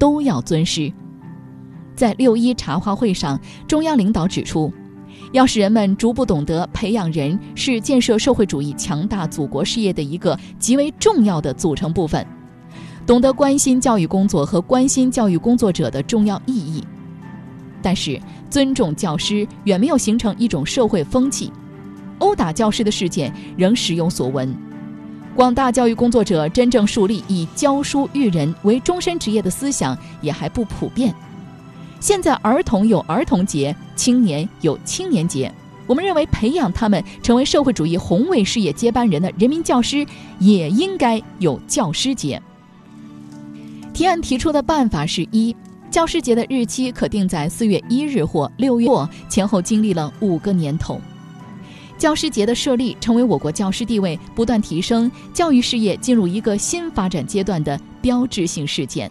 都要尊师。在6·1茶话会上，中央领导指出，要使人们逐步懂得培养人是建设社会主义强大祖国事业的一个极为重要的组成部分，懂得关心教育工作和关心教育工作者的重要意义。但是尊重教师远没有形成一种社会风气，殴打教师的事件仍时有所闻。广大教育工作者真正树立以教书育人为终身职业的思想也还不普遍。现在儿童有儿童节，青年有青年节，我们认为培养他们成为社会主义宏伟事业接班人的人民教师也应该有教师节。提案提出的办法是：一、教师节的日期可定在4月1日或6月，前后经历了5个年头。教师节的设立成为我国教师地位不断提升、教育事业进入一个新发展阶段的标志性事件。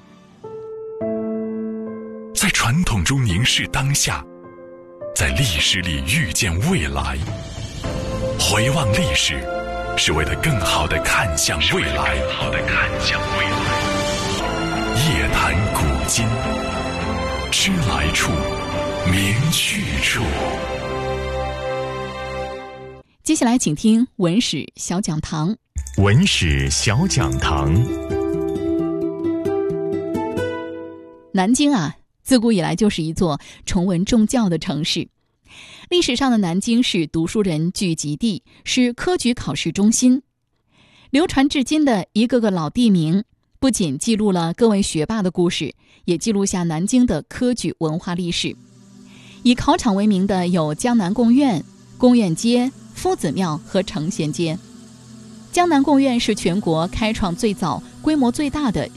在传统中凝视当下，在历史里遇见未来。回望历史，是为了更好地看向未来。夜谈古今，知来处，明去处。 接下来请听文史小讲堂。 文史小讲堂。 南京啊，自古以来就是一座崇文重教的城市。历史上的南京是读书人聚集地，是科举考试中心。流传至今的一个个老地名，不仅记录了各位学霸的故事，也记录下南京的科举文化历史。以考场为名的有江南贡院、贡院街、夫子庙和承贤街。江南贡院是全国开创最早、规模最大的